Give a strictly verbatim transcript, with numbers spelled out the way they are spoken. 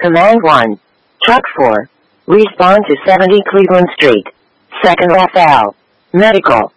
Command one. Truck four. Respond to seventy Cleveland Street. Second F L. Medical.